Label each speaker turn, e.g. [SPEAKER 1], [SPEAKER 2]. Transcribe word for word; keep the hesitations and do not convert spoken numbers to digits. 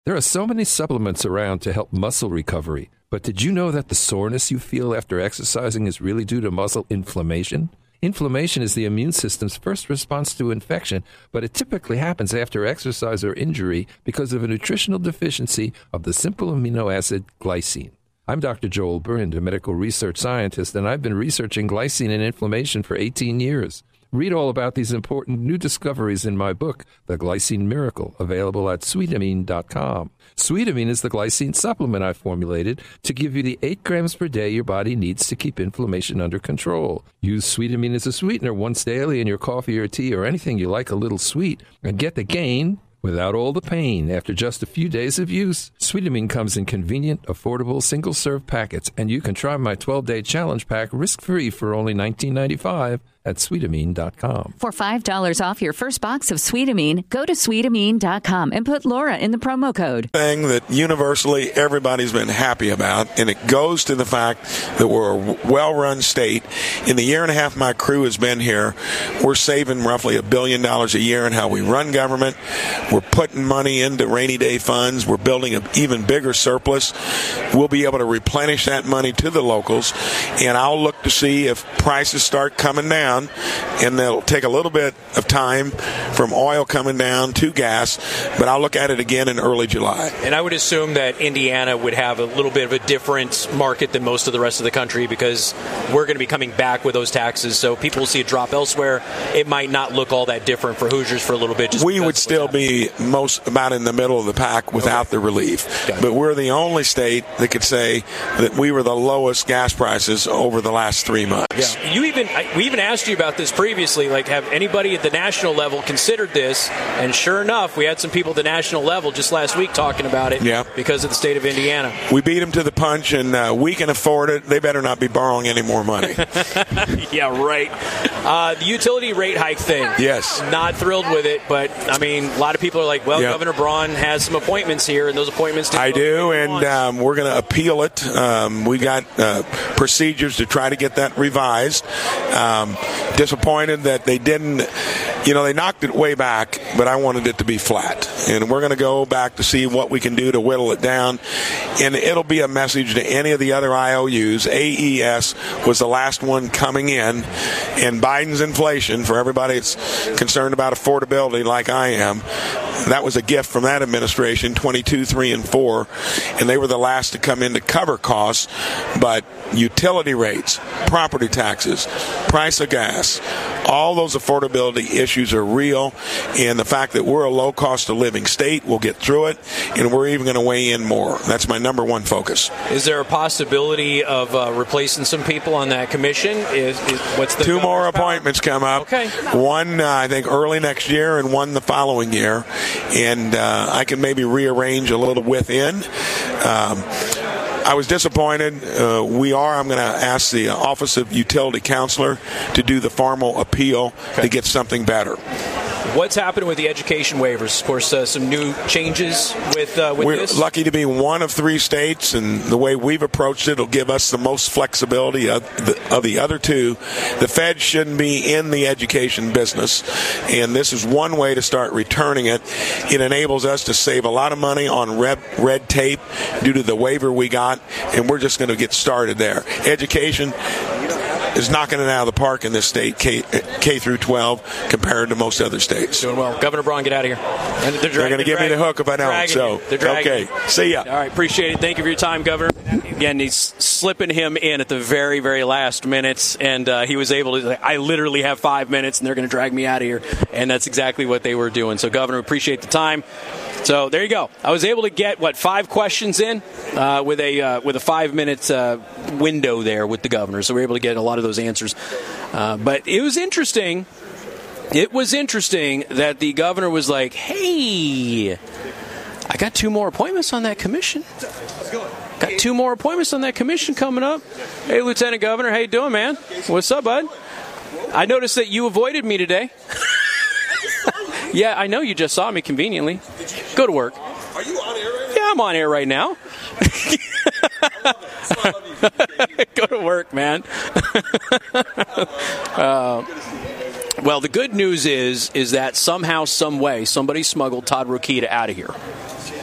[SPEAKER 1] There are so many supplements around to help muscle recovery, but did you know that the soreness you feel after exercising is really due to muscle inflammation? Inflammation is the immune system's first response to infection, but it typically happens after exercise or injury because of a nutritional deficiency of the simple amino acid glycine. I'm Doctor Joel Burnd, a medical research scientist, and I've been researching glycine and inflammation for eighteen years. Read all about these important new discoveries in my book, The Glycine Miracle, available at sweetamine dot com. Sweetamine is the glycine supplement I formulated to give you the eight grams per day your body needs to keep inflammation under control. Use Sweetamine as a sweetener once daily in your coffee or tea or anything you like a little sweet, and get the gain without all the pain after just a few days of use. Sweetamine comes in convenient, affordable, single-serve packets, and you can try my twelve-day challenge pack risk-free for only nineteen ninety-five dollars at sweetamine dot com.
[SPEAKER 2] For five dollars off your first box of Sweetamine, go to sweetamine dot com and put Laura in the promo code.
[SPEAKER 3] Thing that universally everybody's been happy about, and it goes to the fact that we're a well-run state. In the year and a half my crew has been here, we're saving roughly a billion dollars a year in how we run government. We're putting money into rainy day funds. We're building an even bigger surplus. We'll be able to replenish that money to the locals, and I'll look to see if prices start coming down. And it'll take a little bit of time from oil coming down to gas, but I'll look at it again in early July.
[SPEAKER 4] And I would assume that Indiana would have a little bit of a different market than most of the rest of the country because we're going to be coming back with those taxes, so people will see a drop elsewhere. It might not look all that different for Hoosiers for a little bit. Just
[SPEAKER 3] we would still be most about in the middle of the pack without okay. the relief. But we're the only state that could say that we were the lowest gas prices over the last three months.
[SPEAKER 4] Yeah. You even we even asked you about this previously, like have anybody at the national level considered this? And sure enough, we had some people at the national level just last week talking about it
[SPEAKER 3] yeah.
[SPEAKER 4] because of the state of Indiana.
[SPEAKER 3] We beat them to the punch, and uh, we can afford it. They better not be borrowing any more money.
[SPEAKER 4] Yeah, right. Uh, the utility rate hike thing.
[SPEAKER 3] Yes.
[SPEAKER 4] Not thrilled with it, but, I mean, a lot of people are like, well, yep. Governor Braun has some appointments here, and those appointments...
[SPEAKER 3] I do, and um, we're going to appeal it. Um, we got uh, procedures to try to get that revised. Um, disappointed that they didn't, you know, they knocked it way back, but I wanted it to be flat. And we're going to go back to see what we can do to whittle it down. And it'll be a message to any of the other I O Us. A E S was the last one coming in, and Biden's inflation, for everybody that's concerned about affordability like I am, that was a gift from that administration, twenty-two, three, and four, and they were the last to come in to cover costs. But utility rates, property taxes, price of gas, all those affordability issues are real, and the fact that we're a low cost of living state, we'll get through it, and we're even going to weigh in more. That's my number one focus.
[SPEAKER 4] Is there a possibility of uh, replacing some people on that commission? Is, is what's the
[SPEAKER 3] two more appointments power? Come up?
[SPEAKER 4] Okay.
[SPEAKER 3] One, uh, I think, early next year, and one the following year, and uh, I can maybe rearrange a little within. Um, I was disappointed. Uh, we are. I'm going to ask the Office of Utility Counselor to do the formal appeal okay. to get something better.
[SPEAKER 4] What's happening with the education waivers? Of course, uh, some new changes with, uh, with
[SPEAKER 3] We're
[SPEAKER 4] this.
[SPEAKER 3] We're lucky to be one of three states, and the way we've approached it will give us the most flexibility of the, of the other two. The Fed shouldn't be in the education business, and this is one way to start returning it. It enables us to save a lot of money on red, red tape due to the waiver we got, and we're just going to get started there. Education is knocking it out of the park in this state, K, K through twelve, compared to most other states.
[SPEAKER 4] Doing well. Governor Braun, get out of here.
[SPEAKER 3] And they're, they're going to give
[SPEAKER 4] dragging,
[SPEAKER 3] me the hook if I don't. So, okay.
[SPEAKER 4] You.
[SPEAKER 3] See ya.
[SPEAKER 4] All right. Appreciate it. Thank you for your time, Governor. Again, he's slipping him in at the very, very last minutes, and uh, he was able to, like, I literally have five minutes, and they're going to drag me out of here. And that's exactly what they were doing. So, Governor, appreciate the time. So there you go. I was able to get, what, five questions in uh, with a uh, with a five-minute uh, window there with the governor. So we were able to get a lot of those answers. Uh, but it was interesting. It was interesting that the governor was like, hey, I got two more appointments on that commission. Got two more appointments on that commission coming up. Hey, Lieutenant Governor, how you doing, man? What's up, bud? I noticed that you avoided me today. Yeah, I know you just saw me conveniently. Go to work.
[SPEAKER 3] Are you on air right now?
[SPEAKER 4] Yeah, I'm on air right now. Go to work, man. uh, well, the good news is is that somehow, some way, somebody smuggled Todd Rokita out of here.